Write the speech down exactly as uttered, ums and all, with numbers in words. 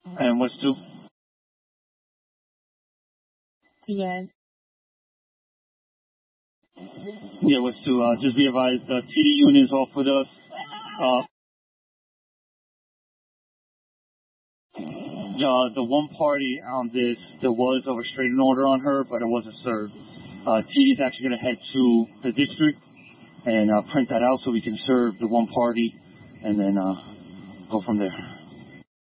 And what's two? Yes. Yeah, what's two? Uh, just be advised, uh, T D units off with us. Uh, uh, the one party on this, there was a restraining order on her, but it wasn't served. Uh, T D is actually going to head to the district and uh, print that out so we can serve the one party and then uh, go from there.